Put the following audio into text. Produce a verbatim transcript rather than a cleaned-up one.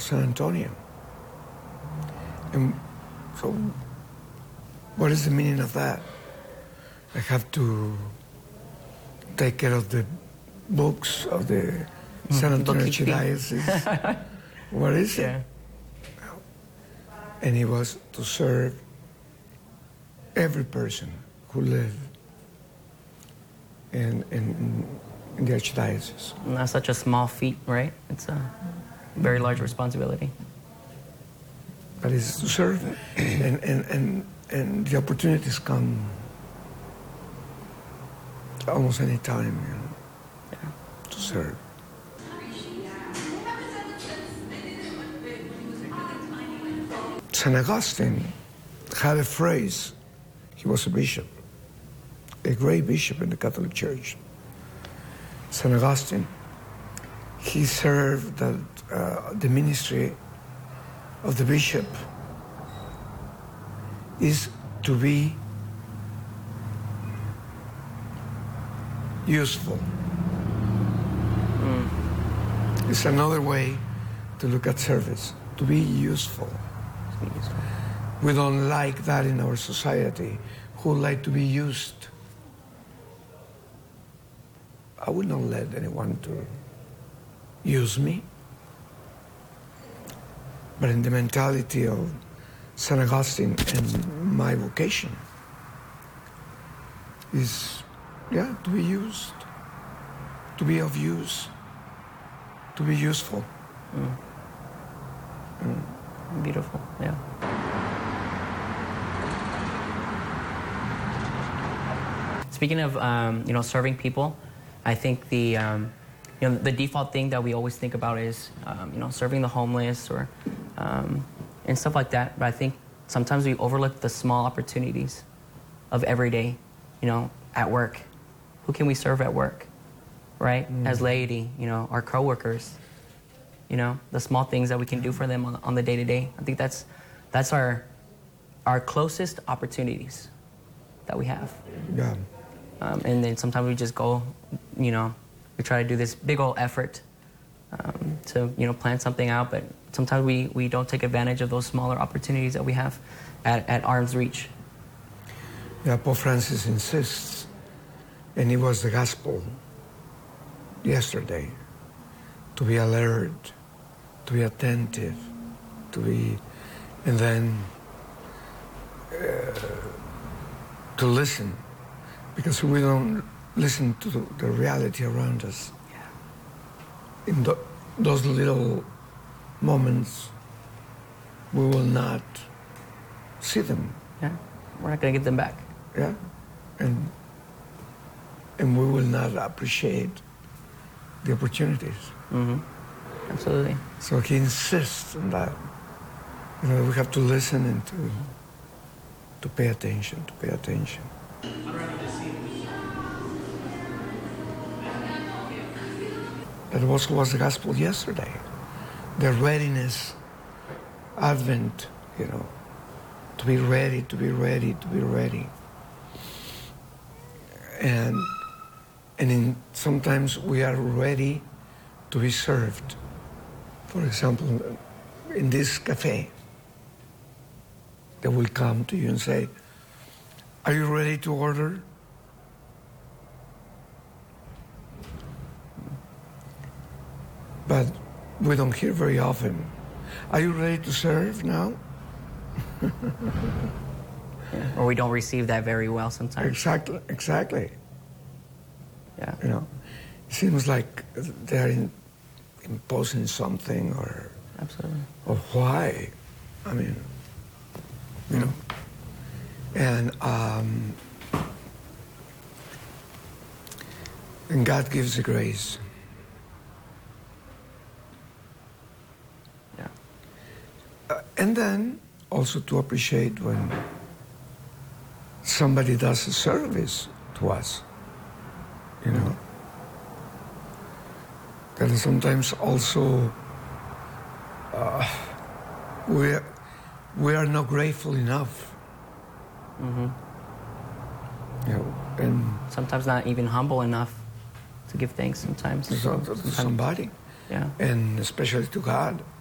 San Antonio. And so, what is the meaning of that? I have to take care of the books of the San Antonio Archdiocese. What is it? Yeah. And it was to serve every person who lived in, in, in the Archdiocese. And that's such a small feat, right? It's a very large responsibility. But it's to serve, and, and, and, and the opportunities come almost any time, you know, yeah. to serve. Saint Augustine had a phrase. He was a bishop, a great bishop in the Catholic Church. Saint Augustine, he served the, uh, the ministry of the bishop is to be useful. Mm. It's another way to look at service, to be useful. To be useful. We don't like that in our society, who like to be used. I would not let anyone to use me. But in the mentality of Saint Augustine and my vocation is, yeah, to be used, to be of use, to be useful. Mm. Mm. Beautiful, yeah. Speaking of, um, you know, serving people, I think the, um, you know, the default thing that we always think about is, um, you know, serving the homeless or, um, and stuff like that. But I think sometimes we overlook the small opportunities of every day, you know, at work. Who can we serve at work, right? Mm. As laity, you know, our coworkers, you know, the small things that we can do for them on, on the day-to-day. I think that's, that's our, our closest opportunities that we have. Yeah. Um, and then sometimes we just go, you know, we try to do this big old effort um, to, you know, plan something out, but sometimes we, we don't take advantage of those smaller opportunities that we have at, at arm's reach. Yeah, Pope Francis insists, and it was the gospel yesterday, to be alert, to be attentive, to be, and then uh, to listen, because we don't listen to the, the reality around us. Yeah. In the, those little moments, we will not see them. Yeah, we're not going to get them back. Yeah, and and we will not appreciate the opportunities. Mm-hmm. Absolutely. So he insists on that. You know, we have to listen and to to pay attention, to pay attention. That was was the gospel yesterday. The readiness, Advent, you know, to be ready, to be ready, to be ready. And and in, sometimes we are ready to be served. For example, in this cafe, they will come to you and say, "Are you ready to order?" But we don't hear very often, "Are you ready to serve now?" Yeah. Or we don't receive that very well sometimes. Exactly, exactly. Yeah. You know, it seems like they're in, imposing something, or absolutely, or why? I mean, you know, and um, and God gives the grace. Yeah. Uh, and then also to appreciate when somebody does a service to us, you know. That is sometimes also uh, we are, we are not grateful enough. Mm-hmm. You know, and sometimes not even humble enough to give thanks sometimes. To, to somebody. Yeah. And especially to God.